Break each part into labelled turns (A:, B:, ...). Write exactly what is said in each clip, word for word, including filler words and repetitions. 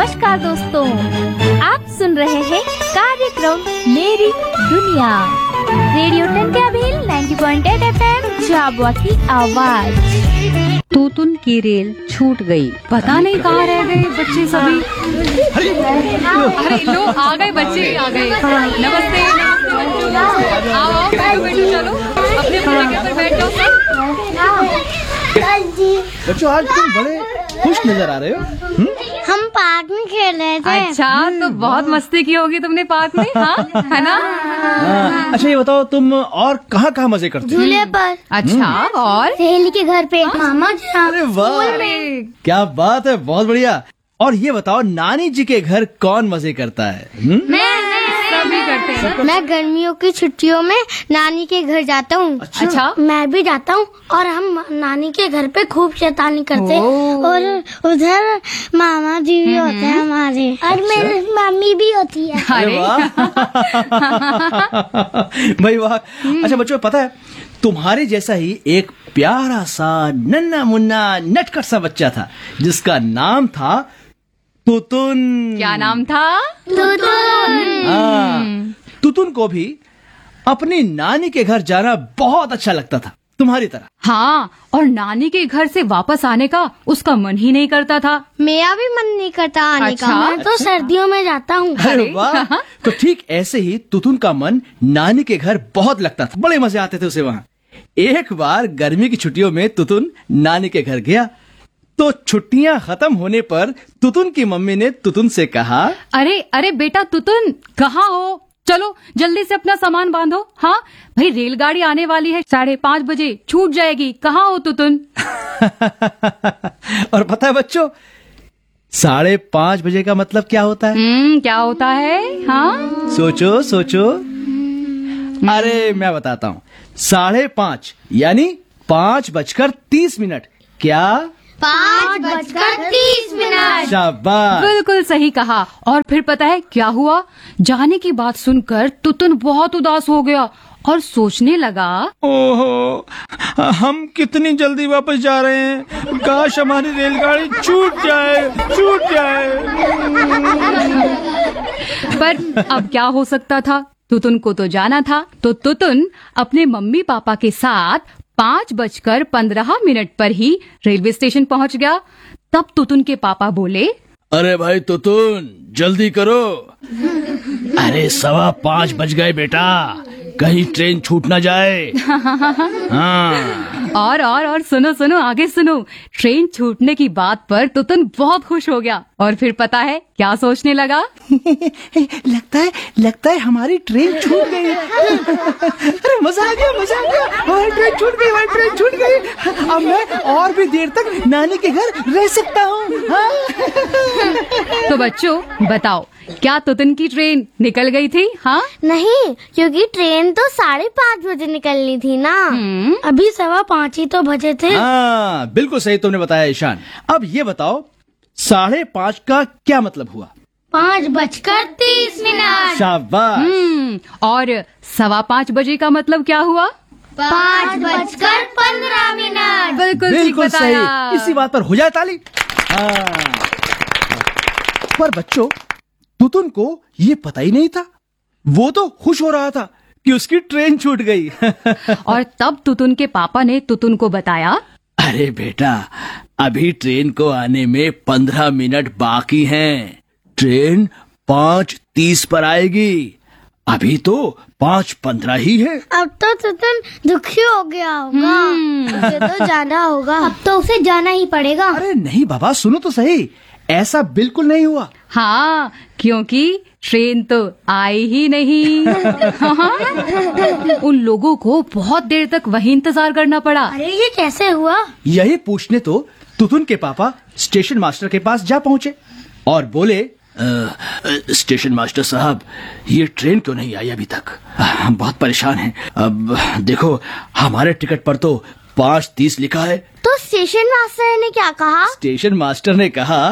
A: नमस्कार दोस्तों, आप सुन रहे हैं कार्यक्रम मेरी दुनिया रेडियो टंट्याभिल नब्बे पॉइंट आठ एफएम झाबुआ की आवाज।
B: तूतुन की रेल छूट गई, पता नहीं कहाँ रह गए बच्चे सभी। अरे लो आ गए बच्चे, आ गए। नमस्ते, आओ आओ बैठो बैठो, चलो अपने अपने जगह पर बैठ जाओ।
C: बच्चों आज तुम बड़े खुश नजर आ रहे हो। हुँ?
D: हम पार्क में खेल रहे थे।
B: अच्छा, तो बहुत मस्ती की होगी तुमने पार्क में, हाँ है ना?
C: हाँ, अच्छा ये बताओ तुम और कहाँ कहाँ मजे करते हो?
D: झूले पर।
B: अच्छा, और
D: सहेली के घर पे, मामा जी।
C: अरे वाह, क्या बात है, बहुत बढ़िया। और ये बताओ नानी जी के घर कौन मजे करता है? हुँ?
D: मैं
B: सभी करते हैं।
D: मैं गर्मियों की छुट्टियों में नानी के घर जाता हूँ।
B: अच्छा? अच्छा
D: मैं भी जाता हूँ और हम नानी के घर पे खूब शैतानी करते हैं और उधर मामा जी भी होते हैं हमारे। और मेरी मम्मी भी होती है।
C: अरे वाह भाई वाह। अच्छा बच्चों पता है तुम्हारे जैसा ही एक प्यारा सा नन्ना मुन्ना नटखट सा बच्चा था जिसका नाम था तुतुन।
B: क्या नाम था?
D: तुतुन।
C: हाँ, तुतुन को भी अपनी नानी के घर जाना बहुत अच्छा लगता था तुम्हारी तरह।
B: हाँ, और नानी के घर से वापस आने का उसका मन ही नहीं करता था।
D: मेरा भी मन नहीं करता आने
B: अच्छा?
D: का। मैं तो सर्दियों में जाता हूँ।
C: अरे वाह। तो ठीक ऐसे ही तुतुन का मन नानी के घर बहुत लगता था, बड़े मजे आते थे उसे वहाँ। एक बार गर्मी की छुट्टियों में तुतुन नानी के घर गया तो छुट्टियां खत्म होने पर तुतुन की मम्मी ने तुतुन से कहा,
B: अरे अरे बेटा तुतुन, कहाँ हो? चलो जल्दी से अपना सामान बांधो। हाँ भाई, रेलगाड़ी आने वाली है, साढ़े पाँच बजे छूट जाएगी। कहाँ हो तुतुन?
C: और पता है बच्चों साढ़े पाँच बजे का मतलब क्या होता है?
B: हम्म क्या होता है? हाँ
C: सोचो सोचो। अरे मैं बताता हूँ, साढ़े पाँच यानी पाँच बजकर तीस मिनट। क्या?
D: पाँच बजकर तीस मिनट।
C: शाबाश।
B: बिल्कुल सही कहा। और फिर पता है क्या हुआ? जाने की बात सुनकर तुतुन बहुत उदास हो गया और सोचने लगा,
C: ओहो, हम कितनी जल्दी वापस जा रहे हैं, काश हमारी रेलगाड़ी छूट जाए छूट जाए।
B: पर अब क्या हो सकता था? तुतुन को तो जाना था। तो तुतुन अपने मम्मी पापा के साथ पाँच बजकर पंद्रह मिनट पर ही रेलवे स्टेशन पहुंच गया। तब तुतुन के पापा बोले,
C: अरे भाई तुतुन जल्दी करो। अरे सवा पाँच बज गए बेटा, कहीं ट्रेन छूट ना जाए। हाँ।
B: और और और सुनो सुनो आगे सुनो। ट्रेन छूटने की बात पर तुतुन बहुत खुश हो गया और फिर पता है क्या सोचने लगा?
C: लगता है लगता है हमारी ट्रेन छूट गई। अरे मजा आ गया मजा आ गया, हमारी ट्रेन छूट गई हमारी ट्रेन छूट गई। अब मैं और भी देर तक नानी के घर रह सकता हूँ। हाँ?
B: तो बच्चों बताओ, क्या तुतुन की ट्रेन निकल गई थी? हाँ
D: नहीं, क्योंकि ट्रेन तो साढ़े पाँच बजे निकलनी थी ना।
B: हम्म।
D: अभी सवा पाँच ही तो बजे थे।
C: हाँ बिल्कुल सही तुमने बताया ईशान। अब ये बताओ साढ़े पाँच का क्या मतलब हुआ?
D: पाँच बजकर तीस मिनट।
C: शाबाश।
B: हम्म और सवा पाँच बजे का मतलब क्या हुआ?
D: पाँच बजकर पंद्रह मिनट।
B: बिल्कुल ठीक
C: बिल्कुल सही।
B: बताया।
C: इसी बात पर हो जाए ताली। हाँ। पर बच्चों तुतुन को ये पता ही नहीं था, वो तो खुश हो रहा था कि उसकी ट्रेन छूट गई।
B: और तब तुतुन के पापा ने तुतुन को बताया,
C: अरे बेटा अभी ट्रेन को आने में पंद्रह मिनट बाकी हैं। ट्रेन पाँच तीस पर आएगी, अभी तो पाँच पंद्रह ही है।
D: अब तो तुतुन दुखी हो गया होगा। उसे तो जाना होगा। अब तो उसे जाना ही पड़ेगा।
C: अरे नहीं बाबा सुनो तो सही, ऐसा बिल्कुल नहीं हुआ।
B: हाँ क्योंकि ट्रेन तो आई ही नहीं। उन लोगों को बहुत देर तक वहीं इंतजार करना पड़ा।
D: अरे ये कैसे हुआ?
C: यही पूछने तो तुतुन के पापा स्टेशन मास्टर के पास जा पहुंचे और बोले, आ, स्टेशन मास्टर साहब ये ट्रेन क्यों नहीं आई अभी तक? हम बहुत परेशान हैं। अब देखो हमारे टिकट पर तो पाँच तीस लिखा है।
D: तो स्टेशन मास्टर ने क्या कहा?
C: स्टेशन मास्टर ने कहा,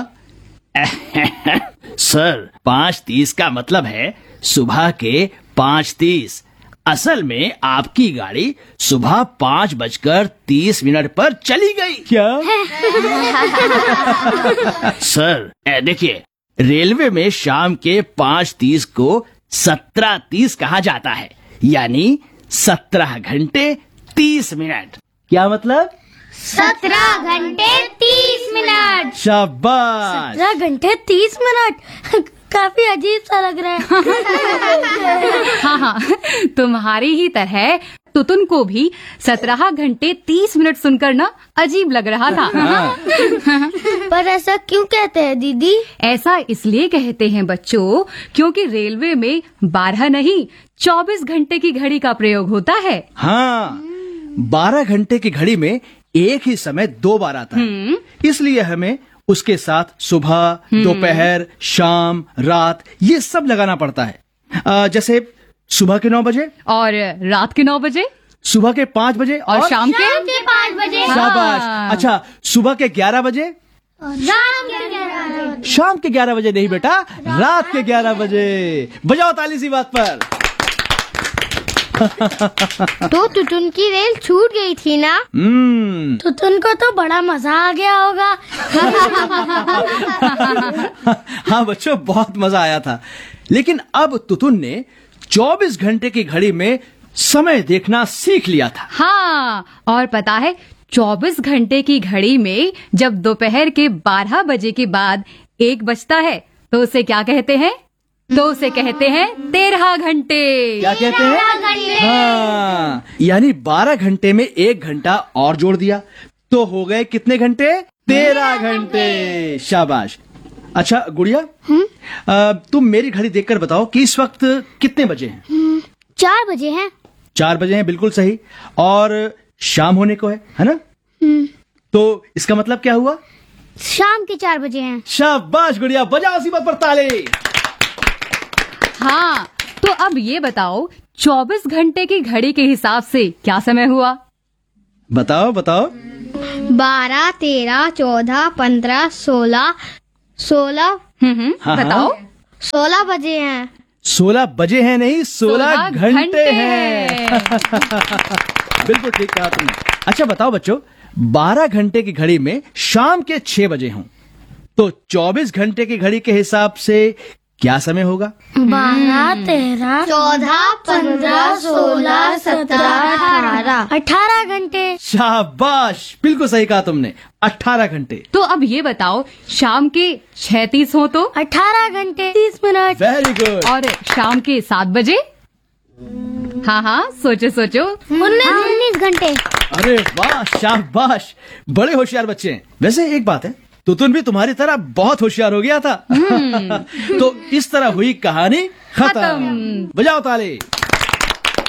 C: सर पाँच तीस का मतलब है सुबह के पाँच तीस। असल में आपकी गाड़ी सुबह पाँच बजकर तीस मिनट पर चली गई। क्या? सर देखिए रेलवे में शाम के पाँच तीस को सत्रह तीस कहा जाता है, यानी सत्रह घंटे तीस मिनट। क्या मतलब?
D: सत्रह घंटे तीस मिनट।
C: शाबाश।
D: सत्रह घंटे तीस मिनट काफी अजीब सा लग रहा है।
B: हाँ हाँ, तुम्हारी ही तरह तुतुन को भी सत्रह घंटे तीस मिनट सुनकर ना अजीब लग रहा था।
D: पर ऐसा क्यों कहते हैं दीदी?
B: ऐसा इसलिए कहते हैं बच्चों, क्योंकि रेलवे में बारह नहीं चौबीस घंटे की घड़ी का प्रयोग होता है।
C: हाँ, बारह घंटे की घड़ी में एक ही समय दो बार आता है, इसलिए हमें उसके साथ सुबह, दोपहर, शाम, रात ये सब लगाना पड़ता है। आ, जैसे सुबह के नौ बजे
B: और रात के नौ बजे,
C: सुबह के पाँच बजे
B: और, और शाम के
D: शाम के पाँच बजे।
C: शाबाश।
B: हाँ।
C: अच्छा, सुबह के ग्यारह बजे,
D: शाम के ग्यारह बजे।
C: शाम के ग्यारह बजे नहीं बेटा, रात के ग्यारह बजे। बजाओ ताली सी बात पर।
D: तो तुतुन की रेल छूट गई थी ना?
C: हम्म
D: तुतुन को तो बड़ा मजा आ गया होगा।
C: हाँ बच्चों, बहुत मजा आया था। लेकिन अब तुतुन ने चौबीस घंटे की घड़ी में समय देखना सीख लिया था।
B: हाँ, और पता है चौबीस घंटे की घड़ी में जब दोपहर के बारह बजे के बाद एक बजता है तो उसे क्या कहते हैं? तो उसे कहते हैं तेरह घंटे।
C: क्या कहते हैं? हाँ, यानी बारह घंटे में एक घंटा और जोड़ दिया तो हो गए कितने घंटे? तेरह घंटे। शाबाश। अच्छा गुड़िया, अ, तुम मेरी घड़ी देखकर बताओ कि इस वक्त कितने बजे हैं?
D: चार बजे हैं।
C: चार बजे हैं, बिल्कुल सही। और शाम होने को है, है ना? तो इसका मतलब क्या हुआ?
D: शाम के चार बजे हैं।
C: शाबाश गुड़िया, बजाओ इसी बात पर ताली।
B: हाँ, तो अब ये बताओ चौबीस घंटे की घड़ी के हिसाब से क्या समय हुआ?
C: बताओ बताओ।
D: बारह, तेरह, चौदह, पंद्रह, सोलह, सोलह,
B: हम्म हम्म,
C: हाँ,
B: बताओ।
D: सोलह बजे हैं।
C: सोलह बजे हैं नहीं, सोलह घंटे हैं।
B: हैं।
C: बिल्कुल ठीक कहा तुमने। अच्छा बताओ बच्चों, बारह घंटे की घड़ी में शाम के छह बजे हों तो चौबीस घंटे की घड़ी के हिसाब से क्या समय होगा?
D: बारह, तेरह, चौदह, पंद्रह, सोलह, सत्रह, अठारह। अठारह घंटे।
C: शाबाश, बिल्कुल सही कहा तुमने, अठारह घंटे।
B: तो अब ये बताओ शाम के छह तीस हो तो?
D: अठारह घंटे तीस मिनट।
C: Very good.
B: और शाम के सात बजे? हाँ हाँ, सोचो सोचो।
D: उन्नीस उन्नीस घंटे।
C: अरे वाह, शाबाश, बड़े होशियार बच्चे हैं। वैसे एक बात है, तुतुन भी तुम्हारी तरह बहुत होशियार हो गया था। तो इस तरह हुई कहानी खत्म।
B: खत्म।
C: बजाओ ताली।